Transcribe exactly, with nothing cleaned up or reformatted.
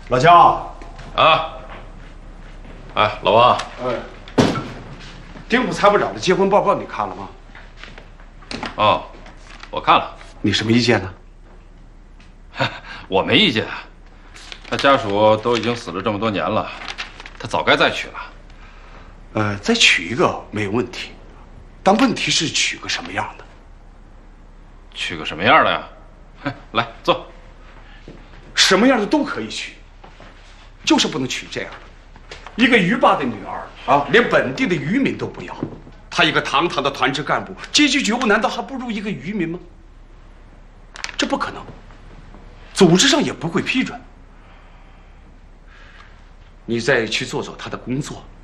老焦， 啊，哎，老王， 哎，丁府参谋长的结婚报告你看了吗？ 哦，我看了。 你什么意见呢？ 我没意见，他家属都已经死了这么多年了，他早该再娶了。 呃，再娶一个没有问题，但问题是娶个什么样的？ 娶个什么样的呀？来坐。 什么样的都可以娶，就是不能娶这样的。一个渔霸的女儿啊，连本地的渔民都不要，她一个堂堂的团支干部，阶级觉悟难道还不如一个渔民吗？这不可能，组织上也不会批准。你再去做做她的工作，